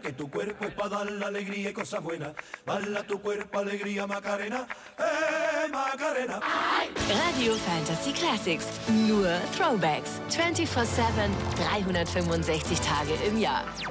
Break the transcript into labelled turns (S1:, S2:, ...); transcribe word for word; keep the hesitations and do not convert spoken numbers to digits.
S1: que tu cuerpo es para dar la alegría y cosas buenas. Bala tu cuerpo, alegría, Macarena, eh, Macarena.
S2: Radio Fantasy Classics, nur Throwbacks, vierundzwanzig sieben, dreihundertfünfundsechzig Tage im Jahr.